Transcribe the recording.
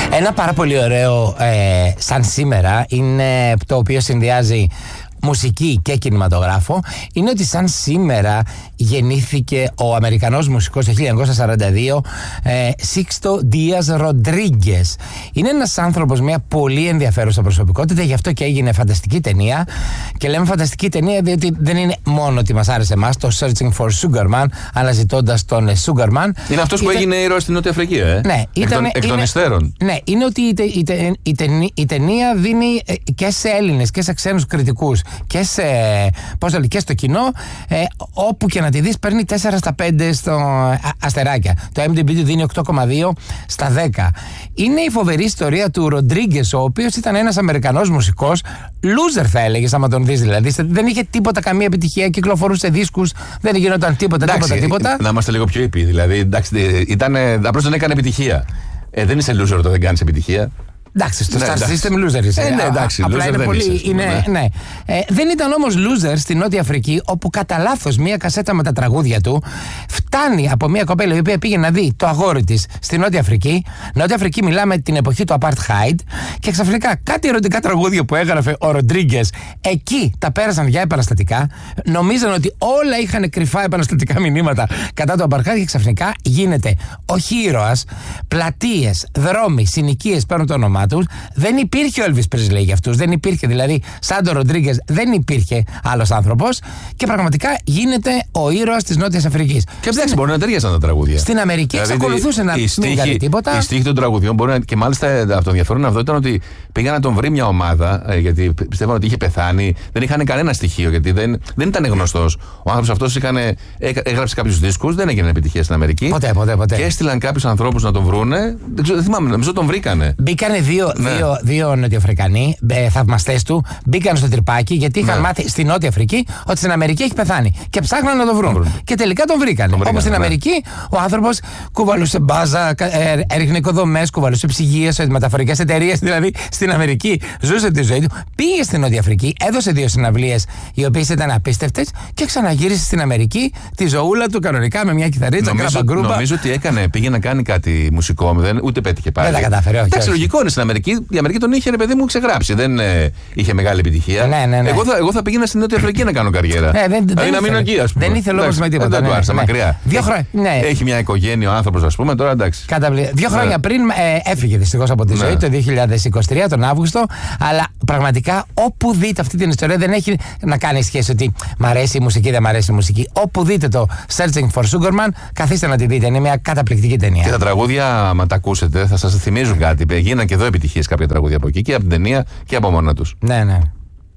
Ένα πάρα πολύ ωραίο σαν σήμερα είναι το οποίο συνδυάζει μουσική και κινηματογράφο, είναι ότι σαν σήμερα γεννήθηκε ο Αμερικανός μουσικός το 1942 Sixto Díaz Rodríguez. Είναι ένας άνθρωπος, μια πολύ ενδιαφέρουσα προσωπικότητα, γι' αυτό και έγινε φανταστική ταινία. Και λέμε φανταστική ταινία διότι δεν είναι μόνο ότι μας άρεσε εμάς το Searching for Sugarman, αναζητώντας τον Sugarman. Είναι αυτός που έγινε ήρωας στην Νότια Αφρική, Ναι, εκ των υστέρων. Ναι, είναι ότι η ταινία δίνει και σε Έλληνες και σε ξένους κριτικούς και και στο κοινό, όπου και να τη δεις παίρνει 4 στα 5 στο αστεράκια. Το MDB του δίνει 8,2 στα 10. Είναι η φοβερή ιστορία του Ροντρίγκες, ο οποίος ήταν ένας Αμερικανός μουσικός, loser θα έλεγες άμα τον δεις δηλαδή. Δεν είχε τίποτα, καμία επιτυχία, κυκλοφορούσε δίσκους, δεν γινόταν τίποτα. Να είμαστε λίγο πιο ήπιοι, δηλαδή απλώς δεν έκανε επιτυχία. Δεν είσαι loser όταν δεν κάνεις επιτυχία. Εντάξει, στο Star System loser είσαι. Εντάξει, απλά loser είναι δεν πολύ. είσαι, Ναι. Δεν ήταν όμως loser στη Νότια Αφρική, όπου κατά λάθος μία κασέτα με τα τραγούδια του φτάνει από μία κοπέλα η οποία πήγε να δει το αγόρι της στη Νότια Αφρική. Νότια Αφρική, μιλάμε την εποχή του Apartheid, και ξαφνικά κάτι ερωτικά τραγούδια που έγραφε ο Ροντρίγκες εκεί τα πέρασαν για επαναστατικά. Νομίζαν ότι όλα είχαν κρυφά επαναστατικά μηνύματα κατά το Apartheid, και ξαφνικά γίνεται όχι ήρωας. Πλατείες, δρόμοι, συνοικίες παίρνουν το όνομά τους. Δεν υπήρχε ο Elvis Presley για αυτούς. Δεν υπήρχε, δηλαδή, σαν τον Ροντρίγκες δεν υπήρχε άλλος άνθρωπος, και πραγματικά γίνεται ο ήρωας της Νότιας Αφρικής. Και εντάξει, μπορεί να ταιριάζαν τα τραγούδια. Στην Αμερική εξακολουθούσε να μην κάνει τίποτα. Οι στίχοι των τραγουδιών μπορεί να. Και μάλιστα από το ενδιαφέρον αυτό ήταν ότι πήγαν να τον βρει μια ομάδα, γιατί πιστεύω ότι είχε πεθάνει. Δεν είχαν κανένα στοιχείο, γιατί δεν ήταν γνωστός. Ο άνθρωπος αυτός έγραψε κάποιους δίσκους, δεν έγινε επιτυχία στην Αμερική. Ποτέ. Και έστειλαν κάποιους ανθρώπους να τον βρούνε. Δεν θυμάμαι, νομίζω τον βρήκανε. Μπήκανε δύο Νοτιοαφρικανοί, θαυμαστές του, μπήκαν στο τρυπάκι, γιατί είχαν μάθει στη Νότια Αφρική ότι στην Αμερική έχει πεθάνει. Και ψάχναν να τον βρουν. Και τελικά τον βρήκανε. Όπως στην Αμερική, ο άνθρωπος κουβαλούσε μπάζα, έριχνε οικοδομές, κουβαλούσε ψυγείες, μεταφορικές εταιρείες. Δηλαδή στην Αμερική ζούσε τη ζωή του. Πήγε στην Νότια Αφρική, έδωσε 2 συναυλίες οι οποίες ήταν απίστευτες, και ξαναγύρισε στην Αμερική τη ζωούλα του κανονικά με μια κιθαρίτσα, κραπαγκρούμπα. Νομίζω ότι πήγε να κάνει κάτι μουσικό, ούτε πέτυχε πάλι. Δεν τα κατάφερε, όχι. Εντάξει, λογικό είναι στην Αμερική. Η Αμερική τον είχε, ρε παιδί μου, ξεγράψει. Δεν είχε μεγάλη επιτυχία. Ναι. Εγώ θα πήγαινα στην Νότια Αφρική να κάνω καριέρα. Δηλαδή να μείνω εκεί, ας πούμε. Δεν ήθελε όμως με τίποτα. Δεν του άρεσε μακριά. 2 χρόνια. Έχει μια οικογένεια ο άνθρωπος, ας πούμε, τώρα εντάξει. 2 χρόνια πριν έφυγε δυστυχώς από τη ζωή, το 2023, τον Αύγουστο. Αλλά πραγματικά όπου δείτε αυτή την ιστορία, δεν έχει να κάνει σχέση ότι μ' αρέσει η μουσική, δεν μ' αρέσει η μουσική. Όπου δείτε το Searching for Sugarman, καθίστε να τη δείτε. Είναι μια καταπληκτική ταινία. Και τα τραγούδια, άμα τα ακούσετε, θα σας θυμίζουν κάτι. Γίναν και εδώ επιτυχίες κάποια τραγούδια από εκεί, και από την ταινία και από μόνα τους. Ναι.